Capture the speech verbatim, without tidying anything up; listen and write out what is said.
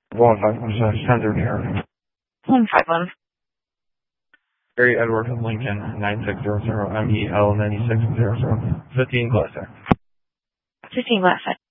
one five one Center here. one five one. Gary Edward Lincoln, nine six zero zero M E L nine six zero zero. fifteen Glass. fifteen Glass.